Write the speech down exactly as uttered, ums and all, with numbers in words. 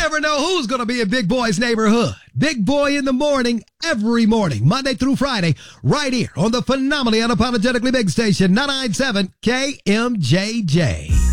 never know who's going to be in Big Boy's neighborhood. Big Boy in the morning, every morning, Monday through Friday, right here on the phenomenally unapologetically big station, nine ninety-seven K M J J.